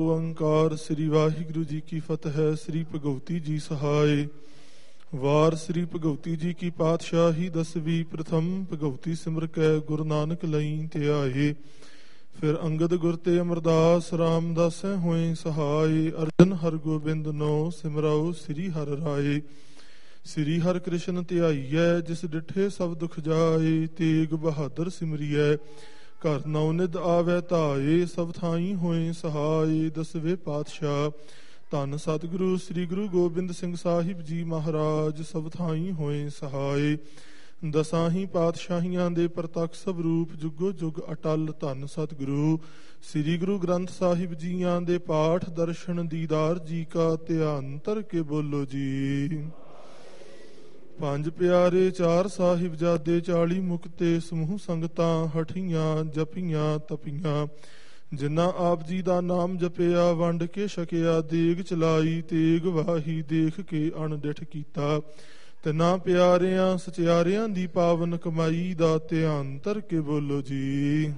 ਓੰਕਾਰ ਸ੍ਰੀ ਵਾਹਿਗੁਰੂ ਜੀ ਕੀ ਫਤਿਹ। ਸ੍ਰੀ ਭਗਵਤੀ ਜੀ ਸਹਾਇ। ਵਾਰ ਸ੍ਰੀ ਭਗਵਤੀ ਜੀ ਕੀ ਪਾਤਸ਼ਾਹੀ ਦਸਵੀਂ। ਪ੍ਰਥਮ ਭਗਵਤੀ ਸਿਮਰ ਕੈ ਗੁਰੂ ਨਾਨਕ ਲਈ ਧਿਆਏ। ਫਿਰ ਅੰਗਦ ਗੁਰ ਤੇ ਅਮਰਦਾਸ ਰਾਮਦਾਸੈ ਹੋਏ ਸਹਾਇ। ਅਰਜਨ ਹਰਗੋਬਿੰਦ ਨੋ ਸਿਮਰਾਓ ਸ੍ਰੀ ਹਰਿ ਰਾਏ। ਸ੍ਰੀ ਹਰਿ ਕ੍ਰਿਸ਼ਨ ਧਿਆਈਐ ਜਿਸ ਡਿਠੇ ਸਭ ਦੁਖ ਜਾਏ। ਤੇਗ ਬਹਾਦਰ ਸਿਮਰੀਐ ਘਰ ਨੌ ਨਿਧ ਆਵੈ ਧਾਏ। ਸਭ ਥਾਈ ਹੋਏ ਸਹਾਇ। ਦਸਵੇਂ ਪਾਤਸ਼ਾਹ ਧੰਨ ਸਤਿਗੁਰੂ ਸ੍ਰੀ ਗੁਰੂ ਗੋਬਿੰਦ ਸਿੰਘ ਸਾਹਿਬ ਜੀ ਮਹਾਰਾਜ ਸਭ ਥਾਈ ਹੋਏ ਸਹਾਇ। ਦਸਾਂ ਹੀ ਪਾਤਸ਼ਾਹੀਆਂ ਦੇ ਪ੍ਰਤੱਖ ਸਵਰੂਪ ਜੁਗੋ ਜੁਗ ਅਟਲ। ਧੰਨ ਸਤਿਗੁਰੂ ਸ੍ਰੀ ਗੁਰੂ ਗ੍ਰੰਥ ਸਾਹਿਬ ਜੀਆਂ ਦੇ ਪਾਠ ਦਰਸ਼ਨ ਦੀਦਾਰ ਜੀ ਕਾ ਧਿਆਨ ਧਰ ਕੇ ਬੋਲੋ ਜੀ। ਪੰਜ ਪਿਆਰੇ ਚਾਰ ਸਾਹਿਬਜ਼ਾਦੇ 40 ਮੁਕਤੇ ਸਮੂਹ ਸੰਗਤਾਂ ਹਠੀਆਂ ਜਪੀਆਂ ਤਪੀਆਂ। ਜਿਨ੍ਹਾਂ ਆਪ ਜੀ ਦਾ ਨਾਮ ਜਪਿਆ ਵੰਡ ਕੇ ਛਕਿਆ। ਦੇਗ ਚਲਾਈ ਤੇਗ ਵਾਹੀ ਦੇਖ ਕੇ ਅਣਡਿਠ ਕੀਤਾ। ਤਿੰਨਾਂ ਪਿਆਰਿਆਂ ਸਚਿਆਰਿਆਂ ਦੀ ਪਾਵਨ ਕਮਾਈ ਦਾ ਧਿਆਨ ਧਰ ਕੇ ਬੋਲੋ ਜੀ।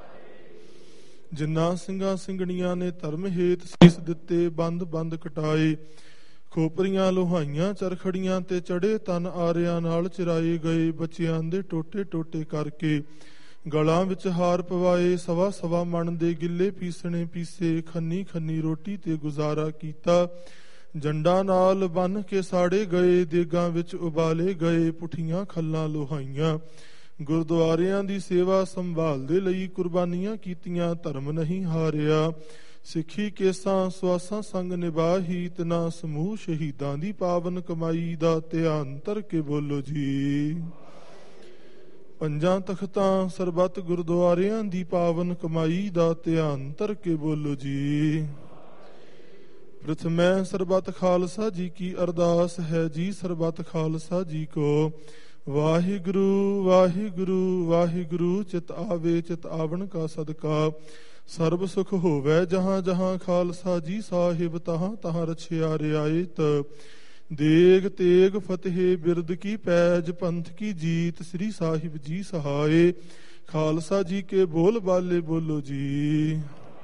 ਜਿਨ੍ਹਾਂ ਸਿੰਘਾਂ ਸਿੰਘਣੀਆਂ ਨੇ ਧਰਮ ਹੇਤ ਸੀਸ ਦਿੱਤੇ ਬੰਦ ਬੰਦ ਕਟਾਏ। ਖੋਪਰੀਆਂ ਲੋਹਾਈਆਂ ਚਰਖੜੀਆਂ ਤੇ ਚੜੇ ਤਨ ਆਰਿਆਂ ਨਾਲ ਚਿਰਾਏ ਗਏ। ਬੱਚਿਆਂ ਦੇ ਟੋਟੇ ਟੋਟੇ ਕਰਕੇ ਗਲਾਂ ਵਿੱਚ ਹਾਰ ਪਵਾਏ। ਸਵਾ ਸਵਾ ਮਣ ਦੇ ਗਿੱਲੇ ਪੀਸਣੇ ਪੀਸੇ। ਖੰਨੀ ਖੰਨੀ ਰੋਟੀ ਤੇ ਗੁਜ਼ਾਰਾ ਕੀਤਾ। ਜੰਡਾਂ ਨਾਲ ਬੰਨ੍ਹ ਕੇ ਸਾੜੇ ਗਏ। ਦੇਗਾਂ ਵਿੱਚ ਉਬਾਲੇ ਗਏ ਪੁੱਠੀਆਂ ਖੱਲਾਂ ਲੋਹਾਈਆਂ। ਗੁਰਦੁਆਰਿਆਂ ਦੀ ਸੇਵਾ ਸੰਭਾਲਦੇ ਲਈ ਕੁਰਬਾਨੀਆਂ ਕੀਤੀਆਂ। ਧਰਮ ਨਹੀਂ ਹਾਰਿਆ ਸਿੱਖੀ ਕੇਸਾਂ ਸਵਾਸਾਂ ਸੰਗ ਨਿਭਾਹੀ। ਤਿਨਾਂ ਸਮੂਹ ਸ਼ਹੀਦਾਂ ਦੀ ਪਾਵਨ ਕਮਾਈ ਦਾ ਧਿਆਨ ਧਰ ਕੇ ਬੋਲੋ ਜੀ। ਪੰਜਾਂ ਤਖਤਾਂ ਸਰਬੱਤ ਗੁਰਦੁਆਰਿਆਂ ਦੀ ਪਾਵਨ ਕਮਾਈ ਦਾ ਧਿਆਨ ਧਰ ਕੇ ਬੋਲੋ ਜੀ। ਪ੍ਰਥਮੈ ਸਰਬੱਤ ਖਾਲਸਾ ਜੀ ਕੀ ਅਰਦਾਸ ਹੈ ਜੀ। ਸਰਬੱਤ ਖਾਲਸਾ ਜੀ ਕੋ ਵਾਹਿਗੁਰੂ ਵਾਹਿਗੁਰੂ ਵਾਹਿਗੁਰੂ। ਚਿਤ ਆਵੇ ਚਿਤ ਆਵਣ ਕਾ ਸਦਕਾ ਸਰਬ ਸੁਖ ਹੋਵੈ। ਜਹਾਂ ਜਹਾਂ ਖਾਲਸਾ ਜੀ ਸਾਹਿਬ ਤਹਾਂ ਤਹਾਂ ਰਛਿਆ ਰਿਆਇਤ। ਦੇਗ ਤੇਗ ਫਤਿਹ ਬਿਰਦ ਕੀ ਪੈਜ ਪੰਥ ਕੀ ਜੀਤ। ਸ੍ਰੀ ਸਾਹਿਬ ਜੀ ਸਹਾਏ। ਖਾਲਸਾ ਜੀ ਕੇ ਬੋਲ ਬਾਲੇ ਬੋਲੋ ਜੀ।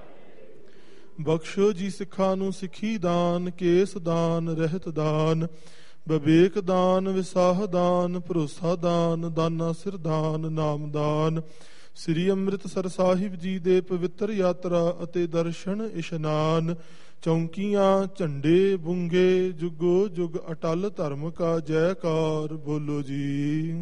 ਬਖਸ਼ੋ ਜੀ ਸਿੱਖਾਂ ਨੂੰ ਸਿੱਖੀ ਦਾਨ। ਕੇਸ ਦਾਨ ਰਹਿਤ ਦਾਨ ਵਿਵੇਕ ਦਾਨ ਵਿਸਾਹ ਦਾਨ ਭਰੋਸਾ ਦਾਨ ਦਾਨਾ ਸਿਰ ਦਾਨ ਨਾਮ ਦਾਨ। ਸ੍ਰੀ ਅੰਮ੍ਰਿਤਸਰ ਸਾਹਿਬ ਜੀ ਦੇ ਪਵਿੱਤਰ ਯਾਤਰਾ ਅਤੇ ਦਰਸ਼ਨ ਇਸ਼ਨਾਨ। ਚੌਂਕੀਆਂ ਝੰਡੇ ਬੁੰਗੇ ਜੁਗੋ ਜੁਗ ਅਟਲ ਧਰਮ ਕਾ ਜੈਕਾਰ ਬੋਲੋ ਜੀ।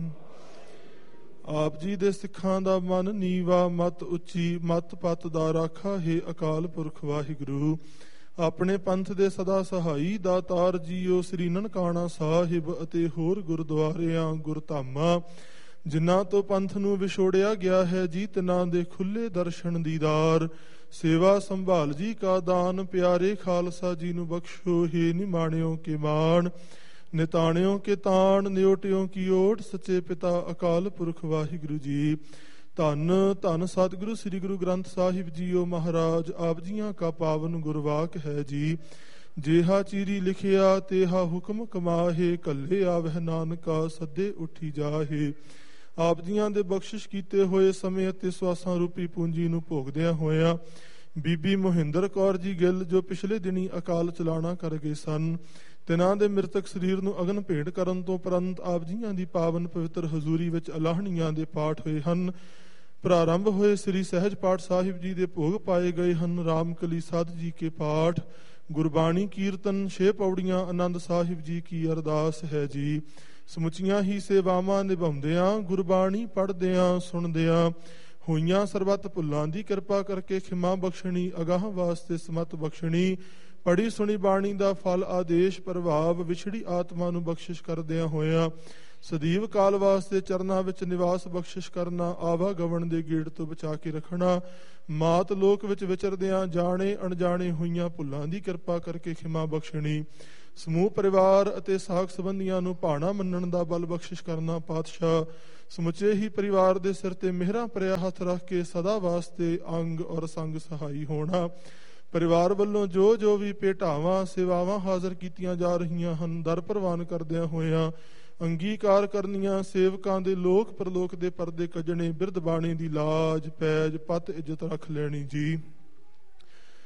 ਆਪ ਜੀ ਦੇ ਸਿੱਖਾਂ ਦਾ ਮਨ ਨੀਵਾ ਮਤ ਉੱਚੀ ਮਤ ਪਤ ਦਾ ਰਾਖਾ ਹੈ ਅਕਾਲ ਪੁਰਖ ਵਾਹਿਗੁਰੂ। ਆਪਣੇ ਪੰਥ ਦੇ ਸਦਾ ਸਹਾਈ ਦਾਤਾਰ ਜੀਓ। ਸ੍ਰੀ ਨਨਕਾਣਾ ਸਾਹਿਬ ਅਤੇ ਹੋਰ ਗੁਰਦੁਆਰਿਆਂ ਗੁਰਧਾਮਾਂ ਜਿਨ੍ਹਾਂ ਤੋਂ ਪੰਥ ਨੂੰ ਵਿਛੋੜਿਆ ਗਿਆ ਹੈ ਜੀ। ਤਿਨਾਂ ਦੇ ਖੁੱਲੇ ਦਰਸ਼ਨ ਦੀਦਾਰ ਸੇਵਾ ਸੰਭਾਲ ਜੀ ਕਾ ਦਾਨ। ਪਿਆਰੇ ਖਾਲਸਾ ਜੀ ਨੂੰ ਬਖਸ਼ੋ ਹੇ ਨਿਮਾਣਿਓ ਕੇ ਮਾਣ ਨਿਤਾਣਿਓ ਕੇ ਤਾਣ ਨਿਓਟਿਓ ਕੀ ਓਟ। ਸੱਚੇ ਪਿਤਾ ਅਕਾਲ ਪੁਰਖ ਵਾਹਿਗੁਰੂ ਜੀ। ਧੰਨ ਧੰਨ ਸਤਿਗੁਰੂ ਸ੍ਰੀ ਗੁਰੂ ਗ੍ਰੰਥ ਸਾਹਿਬ ਜੀਓ ਮਹਾਰਾਜ। ਆਪ ਜੀਆਂ ਕਾ ਪਾਵਨ ਗੁਰਵਾਕ ਹੈ ਜੀ। ਜੇਹਾ ਚੀਰੀ ਲਿਖਿਆ ਤੇਹਾ ਹੁਕਮ ਕਮਾਹੇ। ਕੱਲੇ ਆਵਹਿ ਨਾਨਕਾ ਸੱਦੇ ਉੱਠੀ ਜਾਹੇ। ਆਪ ਜੀਆਂ ਦੇ ਬਖਸ਼ਿਸ਼ ਕੀਤੇ ਹੋਏ ਸਮੇਂ ਅਤੇ ਸਵਾਸਾਂ ਰੂਪੀ ਪੂੰਜੀ ਨੂੰ ਭੋਗਦਿਆਂ ਹੋਇਆਂ ਬੀਬੀ ਮੋਹਿੰਦਰ ਕੌਰ ਜੀ ਗਿੱਲ ਜੋ ਪਿਛਲੇ ਦਿਨੀ ਅਕਾਲ ਚਲਾਣਾ ਕਰ ਗਏ ਸਨ। ਤਿਨਾਂ ਦੇ ਮ੍ਰਿਤਕ ਸਰੀਰ ਨੂੰ ਅਗਨ ਭੇਟ ਕਰਨ ਤੋਂ ਉਪਰੰਤ ਆਪ ਜੀਆਂ ਦੀ ਪਾਵਨ ਪਵਿੱਤਰ ਹਜ਼ੂਰੀ ਵਿੱਚ ਅਲਾਹਣੀਆਂ ਦੇ ਪਾਠ ਹੋਏ ਹਨ। ਪ੍ਰਾਰੰਭ ਹੋਏ ਸ੍ਰੀ ਸਹਿਜ ਪਾਠ ਸਾਹਿਬ ਜੀ ਦੇ ਭੋਗ ਪਾਏ ਗਏ ਹਨ। ਰਾਮਕਲੀ ਸਾਧ ਜੀ ਕੇ ਪਾਠ ਗੁਰਬਾਣੀ ਕੀਰਤਨ 6 ਪੌੜੀਆਂ ਆਨੰਦ ਸਾਹਿਬ ਜੀ ਕੀ ਅਰਦਾਸ ਹੈ ਜੀ। ਸਮੁੱਚੀਆਂ ਹੀ ਸੇਵਾਵਾਂ ਨਿਭਾਉਂਦਿਆਂ ਗੁਰਬਾਣੀ ਪੜ੍ਹਦਿਆਂ ਸੁਣਦਿਆਂ ਹੋਈਆਂ ਸਰਬੱਤ ਭੁੱਲਾਂ ਦੀ ਕਿਰਪਾ ਕਰਕੇ ਖਿਮਾ ਬਖਸ਼ਣੀ ਅਗਾਹ ਵਾਸਤੇ ਸਮਤ ਬਖਸ਼ਣੀ। ਪੜ੍ਹੀ ਸੁਣੀ ਬਾਣੀ ਦਾ ਫਲ ਆਦੇਸ਼ ਪ੍ਰਭਾਵ ਵਿਛੜੀ ਆਤਮਾ ਨੂੰ ਬਖਸ਼ਿਸ਼ ਕਰਦਿਆਂ ਹੋਇਆਂ ਸਦੀਵ ਕਾਲ ਵਾਸਤੇ ਚਰਨਾਂ ਵਿੱਚ ਨਿਵਾਸ ਬਖਸ਼ਿਸ਼ ਕਰਨਾ। ਆਵਾਗਮਨ ਦੇ ਗੇੜ ਤੋਂ ਬਚਾ ਕੇ ਰੱਖਣਾ। ਮਾਤ ਲੋਕ ਵਿੱਚ ਵਿਚਰਦਿਆਂ ਜਾਣੇ ਅਣਜਾਣੇ ਹੋਈਆਂ ਭੁੱਲਾਂ ਦੀ ਕਿਰਪਾ ਕਰਕੇ ਖਿਮਾ ਬਖਸ਼ਣੀ। ਸਮੂਹ ਪਰਿਵਾਰ ਅਤੇ ਸਾਕ ਸੰਬੰਧੀਆਂ ਨੂੰ ਭਾਣਾ ਮੰਨਣ ਦਾ ਬਲ ਬਖਸ਼ਿਸ਼ ਕਰਨਾ। ਪਾਤਸ਼ਾਹ ਸਮੁੱਚੇ ਹੀ ਪਰਿਵਾਰ ਦੇ ਸਿਰ ਤੇ ਮਿਹਰਾਂ ਭਰਿਆ ਹੱਥ ਰੱਖ ਕੇ ਸਦਾ ਵਾਸਤੇ ਅੰਗ ਔਰ ਸੰਗ ਸਹਾਈ ਹੋਣਾ। ਪਰਿਵਾਰ ਵੱਲੋਂ ਜੋ ਜੋ ਵੀ ਭੇਟਾਵਾਂ ਸੇਵਾਵਾਂ ਹਾਜ਼ਰ ਕੀਤੀਆਂ ਜਾ ਰਹੀਆਂ ਹਨ ਦਰ ਪ੍ਰਵਾਨ ਕਰਦਿਆਂ ਹੋਇਆਂ ਅੰਗੀਕਾਰ ਕਰਨੀਆਂ। ਸੇਵਕਾਂ ਦੇ ਲੋਕ ਪਰਲੋਕ ਦੇ ਪਰਦੇ ਕੱਜਣੇ। ਬਿਰਧ ਬਾਣੀ ਦੀ ਲਾਜ ਪੈਜ ਪਤ ਇੱਜ਼ਤ ਰੱਖ ਲੈਣੀ ਜੀ।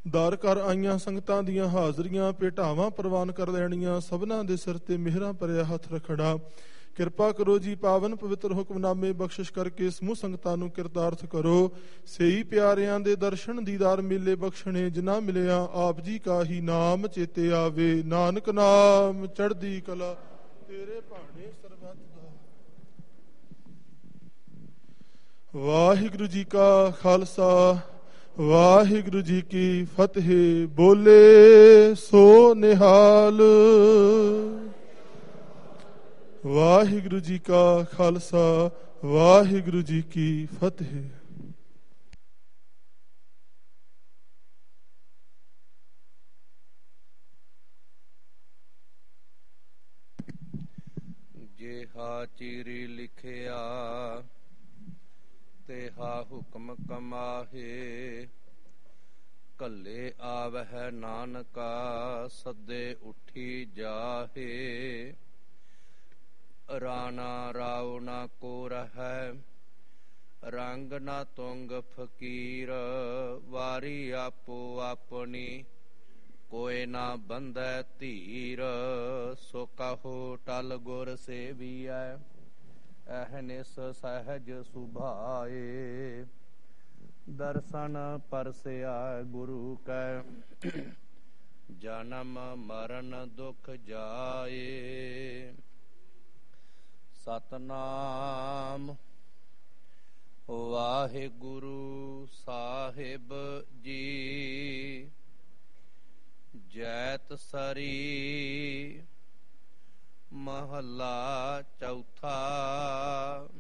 ਦਰ ਕਰ ਆਈਆਂ ਸੰਗਤਾਂ ਦੀਆਂ ਹਾਜ਼ਰੀਆਂ ਭੇਟਾਵਾਂ ਪ੍ਰਵਾਨ ਕਰ ਲੈਣੀਆਂ। ਸਭਨਾਂ ਦੇ ਸਿਰ ਤੇ ਮਿਹਰਾਂ ਭਰਿਆ ਹੱਥ ਰੱਖਣਾ। ਕਿਰਪਾ ਕਰੋ ਜੀ, ਪਾਵਨ ਪਵਿੱਤਰ ਹੁਕਮਨਾਮੇ ਬਖਸ਼ਿਸ਼ ਕਰਕੇ ਸਮੂਹ ਸੰਗਤਾਂ ਨੂੰ ਕਿਰਤਾਰਥ ਕਰੋ। ਸਹੀ ਪਿਆਰਿਆਂ ਦੇ ਦਰਸ਼ਨ ਦੀਦਾਰ ਮੇਲੇ ਬਖਸ਼ਣੇ, ਜਿਨ੍ਹਾਂ ਮਿਲਿਆ ਆਪ ਜੀ ਕਾ ਹੀ ਨਾਮ ਚੇਤੇ ਆਵੇ। ਨਾਨਕ ਨਾਮ ਚੜ੍ਹਦੀ ਕਲਾ ਤੇਰੇ ਭਾਣੇ ਸਰਬੱਤ ਦਾ। ਵਾਹਿਗੁਰੂ ਜੀ ਕਾ ਖਾਲਸਾ, ਵਾਹਿਗੁਰੂ ਜੀ ਕੀ ਫਤਿਹ। ਬੋਲੇ ਸੋ ਨਿਹਾਲ। ਵਾਹਿਗੁਰੂ ਜੀ ਕਾ ਖਾਲਸਾ, ਵਾਹਿਗੁਰੂ ਜੀ ਕੀ ਫਤਿਹ। ਜਿਹਾ ਚੀਰੀ ਲਿਖਿਆ ਤੇਹਾ ਹੁਕਮ ਕਮਾਹੇ। ਕੱਲੇ ਆਵਹਿ ਨਾਨਕਾ ਸੱਦੇ ਉੱਠੀ ਜਾਹੇ। ਰਾਣਾ ਰਾਉ ਨਾ ਕੋ ਰਹੈ ਰੰਗ ਨਾ ਤੁੰਗ ਫਕੀਰ। ਵਾਰੀ ਆਪੋ ਆਪਣੀ ਕੋਇ ਨਾ ਬੰਧੈ ਧੀਰ। ਸੋ ਕਹੋ ਟਲ ਗੁਰ ਸੇਵੀਐ ਅਹਨਿਸ ਸਹਿਜ ਸੁਭਾਏ। ਦਰਸ਼ਨ ਪਰਸਿਆ ਗੁਰੂ ਕੈ ਜਨਮ ਮਰਨ ਦੁਖ ਜਾਏ। ਸਤਨਾਮ ਵਾਹਿਗੁਰੂ ਸਾਹਿਬ ਜੀ। ਜੈਤ ਸਰੀ ਮਹੱਲਾ ਚੌਥਾ।